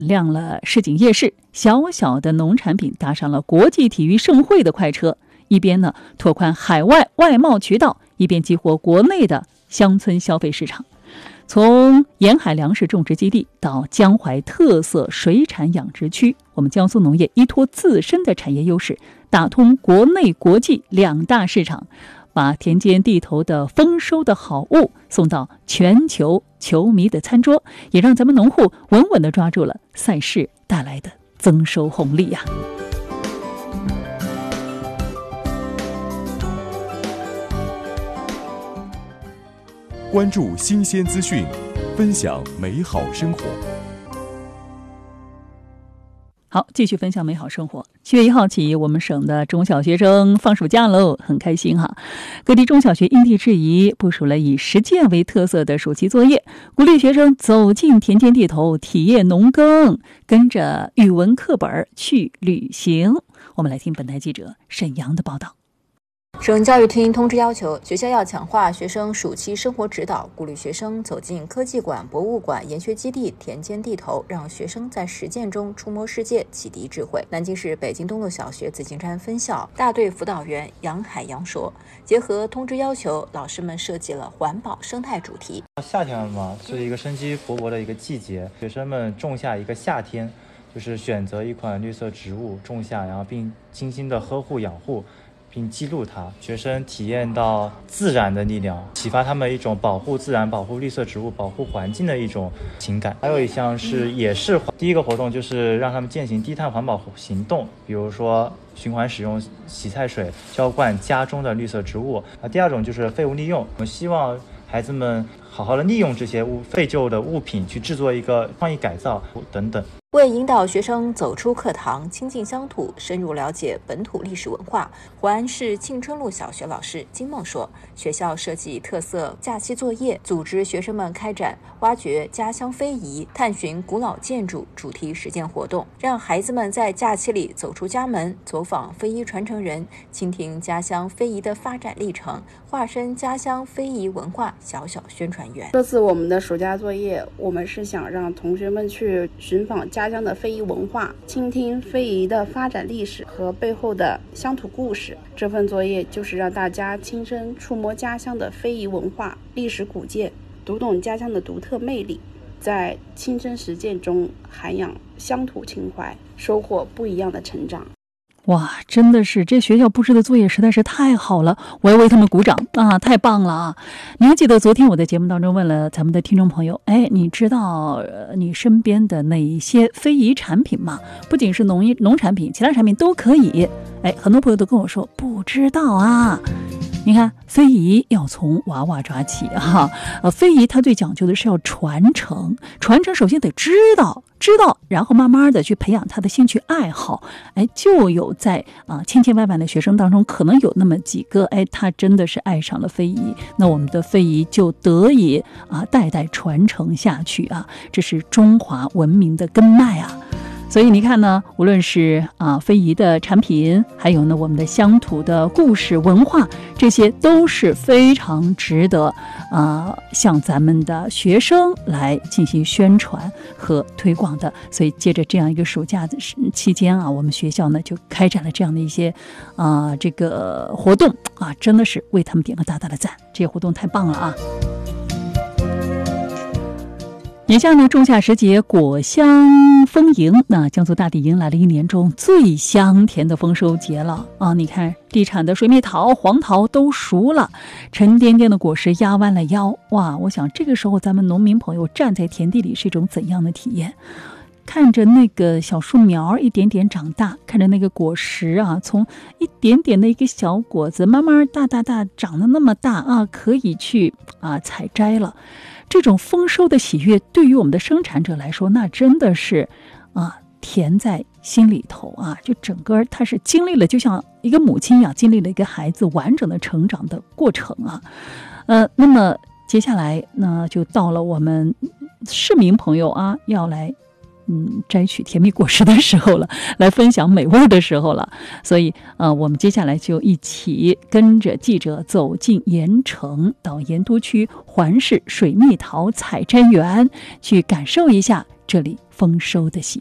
亮了市井夜市，小小的农产品搭上了国际体育盛会的快车，一边呢拓宽海外外贸渠道，一边激活国内的乡村消费市场。从沿海粮食种植基地到江淮特色水产养殖区，我们江苏农业依托自身的产业优势，打通国内国际两大市场，把田间地头的丰收的好物送到全球球迷的餐桌，也让咱们农户稳稳地抓住了赛事带来的增收红利呀。 关注新鲜资讯，分享美好生活。 好，继续分享美好生活。7月1号起，我们省的中小学生放暑假喽，很开心哈。各地中小学因地制宜部署了以实践为特色的暑期作业，鼓励学生走进田间地头，体验农耕，跟着语文课本去旅行。我们来听本台记者沈阳的报道。 省教育厅通知要求，学校要强化学生暑期生活指导，鼓励学生走进科技馆、博物馆、研学基地、田间地头，让学生在实践中触摸世界，启迪智慧。南京市北京东路小学紫金山分校大队辅导员杨海洋说，结合通知要求，老师们设计了环保生态主题。 夏天了嘛，是一个生机勃勃的一个季节，学生们种下一个夏天，就是选择一款绿色植物种下，然后并精心的呵护养护，并记录它，学生体验到自然的力量，启发他们一种保护自然、保护绿色植物、保护环境的一种情感。还有一项是也是第一个活动，就是让他们践行低碳环保行动，比如说循环使用洗菜水浇灌家中的绿色植物。第二种就是废物利用，我们希望孩子们好好的利用这些废旧的物品去制作一个创意改造等等。 为引导学生走出课堂，亲近乡土，深入了解本土历史文化，淮安市庆春路小学老师金梦说，学校设计特色假期作业，组织学生们开展挖掘家乡非遗、探寻古老建筑主题实践活动，让孩子们在假期里走出家门，走访非遗传承人，倾听家乡非遗的发展历程，化身家乡非遗文化小小宣传员。 这次我们的暑假作业，我们是想让同学们去寻访家乡的非遗文化，倾听非遗的发展历史和背后的乡土故事。这份作业就是让大家亲身触摸家乡的非遗文化、历史古建，读懂家乡的独特魅力，在亲身实践中涵养乡土情怀，收获不一样的成长。 哇，真的是这学校布置的作业实在是太好了，我要为他们鼓掌啊！太棒了啊！你还记得昨天我在节目当中问了咱们的听众朋友，你知道你身边的哪些非遗产品吗？不仅是农产品，其他产品都可以。很多朋友都跟我说不知道啊。你看，非遗要从娃娃抓起哈。非遗它最讲究的是要传承，首先得知道，然后慢慢的去培养他的兴趣爱好。就有在千千万万的学生当中，可能有那么几个，他真的是爱上了非遗，那我们的非遗就得以代代传承下去啊，这是中华文明的根脉啊。所以你看呢，无论是非遗的产品，还有呢我们的乡土的故事文化，这些都是非常值得向咱们的学生来进行宣传和推广的。所以借着这样一个暑假的期间我们学校呢就开展了这样的一些这个活动真的是为他们点个大大的赞，这些活动太棒了啊！眼下呢，仲夏时节果香丰盈，那江苏大地迎来了一年中最香甜的丰收节了你看，地产的水蜜桃、黄桃都熟了，沉甸甸的果实压弯了腰。哇，我想这个时候咱们农民朋友站在田地里是一种怎样的体验？看着那个小树苗一点点长大，看着那个果实从一点点的一个小果子慢慢大长得那么大可以去采摘了。这种丰收的喜悦对于我们的生产者来说，那真的是甜在心里头就整个它是经历了，就像一个母亲一样，经历了一个孩子完整的成长的过程那么接下来呢，就到了我们市民朋友要来摘取甜蜜果实的时候了，来分享美味的时候了。所以我们接下来就一起跟着记者走进盐城，到盐都区环市水蜜桃采摘园，去感受一下这里丰收的喜。